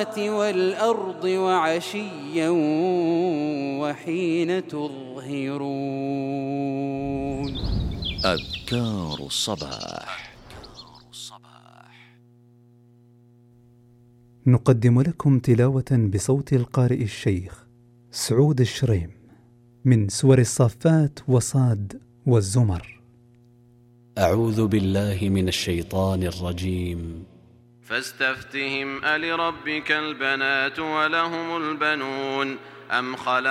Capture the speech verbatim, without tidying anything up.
والأرض وعشيا وحين تظهرون. أذكار الصباح. نقدم لكم تلاوة بصوت القارئ الشيخ سعود الشريم من سور الصافات وصاد والزمر. أعوذ بالله من الشيطان الرجيم. فاستفتهم ألربك البنات ولهم البنون أم خلق